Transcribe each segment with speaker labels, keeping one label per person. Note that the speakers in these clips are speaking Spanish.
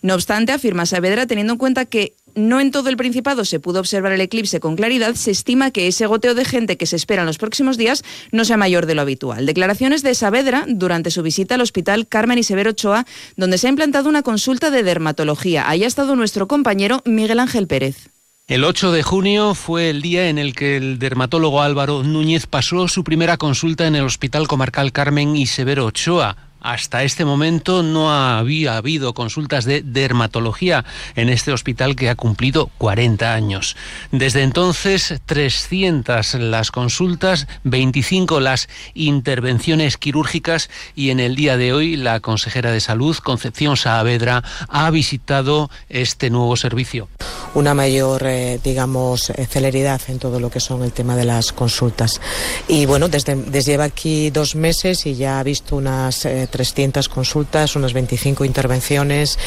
Speaker 1: No obstante, afirma Saavedra, teniendo en cuenta que no en todo el Principado se pudo observar el eclipse con claridad, se estima que ese goteo de gente que se espera en los próximos días no sea mayor de lo habitual. Declaraciones de Saavedra durante su visita al Hospital Carmen y Severo Ochoa, donde se ha implantado una consulta de dermatología. Ahí ha estado nuestro compañero Miguel Ángel Pérez.
Speaker 2: El 8 de junio fue el día en el que el dermatólogo Álvaro Núñez pasó su primera consulta en el Hospital Comarcal Carmen y Severo Ochoa. Hasta este momento no había habido consultas de dermatología en este hospital que ha cumplido 40 años. Desde entonces, 300 las consultas, 25 las intervenciones quirúrgicas y en el día de hoy la consejera de Salud, Concepción Saavedra, ha visitado este nuevo servicio.
Speaker 3: Una mayor, celeridad en todo lo que son el tema de las consultas. Y bueno, desde lleva aquí 2 meses y ya ha visto unas 300 consultas, unas 25 intervenciones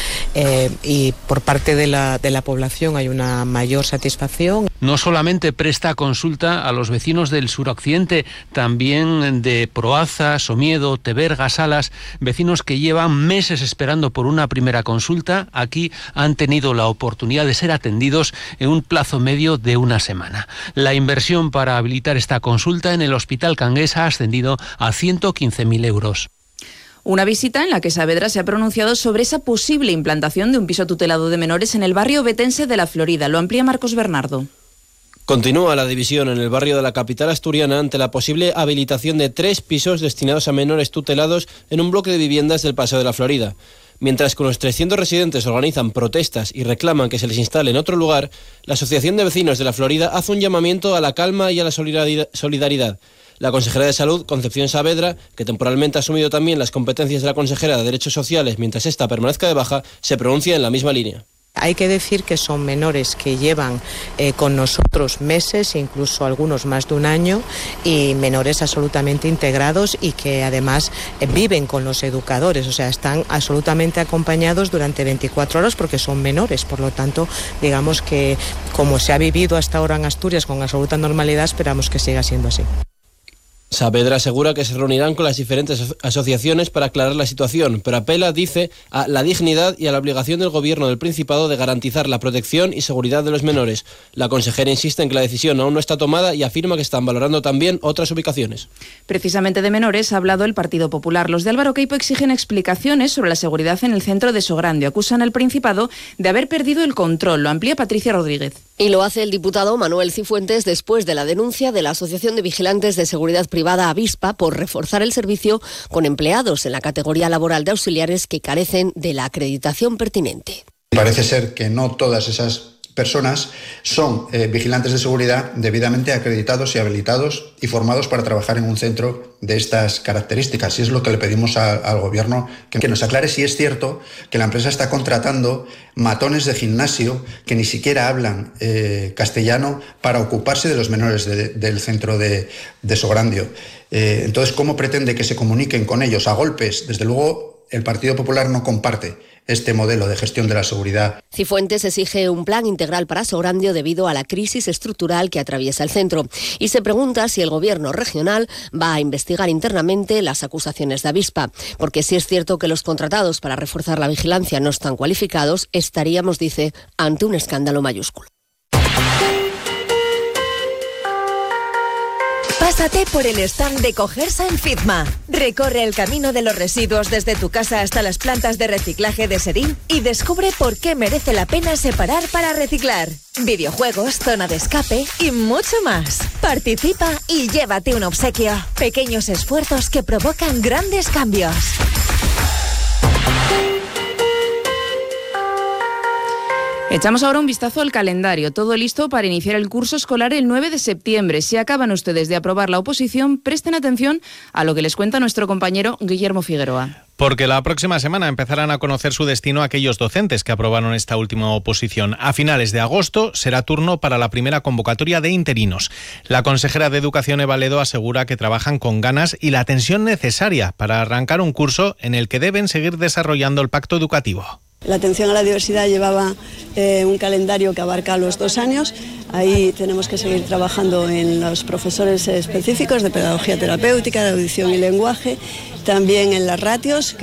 Speaker 3: y por parte de la población hay una mayor satisfacción.
Speaker 2: No solamente presta consulta a los vecinos del suroccidente, también de Proaza, Somiedo, Teberga, Salas, vecinos que llevan meses esperando por una primera consulta, aquí han tenido la oportunidad de ser atendidos en un plazo medio de una semana. La inversión para habilitar esta consulta en el Hospital Cangués ha ascendido a 115.000 euros.
Speaker 1: Una visita en la que Saavedra se ha pronunciado sobre esa posible implantación de un piso tutelado de menores en el barrio ovetense de La Florida. Lo amplía Marcos Bernardo.
Speaker 4: Continúa la división en el barrio de la capital asturiana ante la posible habilitación de 3 pisos destinados a menores tutelados en un bloque de viviendas del Paseo de la Florida. Mientras que unos 300 residentes organizan protestas y reclaman que se les instale en otro lugar, la Asociación de Vecinos de La Florida hace un llamamiento a la calma y a la solidaridad. La consejera de Salud, Concepción Saavedra, que temporalmente ha asumido también las competencias de la consejera de Derechos Sociales mientras ésta permanezca de baja, se pronuncia en la misma línea.
Speaker 3: Hay que decir que son menores que llevan con nosotros meses, incluso algunos más de un año, y menores absolutamente integrados y que además viven con los educadores, o sea, están absolutamente acompañados durante 24 horas porque son menores. Por lo tanto, digamos que como se ha vivido hasta ahora en Asturias con absoluta normalidad, esperamos que siga siendo así.
Speaker 4: Saavedra asegura que se reunirán con las diferentes asociaciones para aclarar la situación, pero apela, dice, a la dignidad y a la obligación del Gobierno del Principado de garantizar la protección y seguridad de los menores. La consejera insiste en que la decisión aún no está tomada y afirma que están valorando también otras ubicaciones.
Speaker 1: Precisamente de menores ha hablado el Partido Popular. Los de Álvaro Queipo exigen explicaciones sobre la seguridad en el centro de Sograndio. Acusan al Principado de haber perdido el control. Lo amplía Patricia Rodríguez.
Speaker 5: Y lo hace el diputado Manuel Cifuentes después de la denuncia de la Asociación de Vigilantes de Seguridad Privada Avispa por reforzar el servicio con empleados en la categoría laboral de auxiliares que carecen de la acreditación pertinente.
Speaker 6: Parece ser que no todas esas personas son vigilantes de seguridad debidamente acreditados y habilitados y formados para trabajar en un centro de estas características. Y es lo que le pedimos al Gobierno, que nos aclare si es cierto que la empresa está contratando matones de gimnasio que ni siquiera hablan castellano para ocuparse de los menores del centro de Sograndio. Entonces, ¿cómo pretende que se comuniquen con ellos a golpes? Desde luego, el Partido Popular no comparte este modelo de gestión de la seguridad.
Speaker 5: Cifuentes exige un plan integral para Sograndio debido a la crisis estructural que atraviesa el centro y se pregunta si el Gobierno regional va a investigar internamente las acusaciones de Avispa, porque si es cierto que los contratados para reforzar la vigilancia no están cualificados, estaríamos, dice, ante un escándalo mayúsculo.
Speaker 7: Pásate por el stand de Cogersa en Fitma. Recorre el camino de los residuos desde tu casa hasta las plantas de reciclaje de Serín y descubre por qué merece la pena separar para reciclar. Videojuegos, zona de escape y mucho más. Participa y llévate un obsequio. Pequeños esfuerzos que provocan grandes cambios.
Speaker 1: Echamos ahora un vistazo al calendario. Todo listo para iniciar el curso escolar el 9 de septiembre. Si acaban ustedes de aprobar la oposición, presten atención a lo que les cuenta nuestro compañero Guillermo Figueroa.
Speaker 8: Porque la próxima semana empezarán a conocer su destino aquellos docentes que aprobaron esta última oposición. A finales de agosto será turno para la primera convocatoria de interinos. La consejera de Educación, Eva Ledo, asegura que trabajan con ganas y la tensión necesaria para arrancar un curso en el que deben seguir desarrollando el pacto educativo.
Speaker 9: La atención a la diversidad llevaba un calendario que abarca los 2 años. Ahí tenemos que seguir trabajando en los profesores específicos de pedagogía terapéutica, de audición y lenguaje, también en las ratios.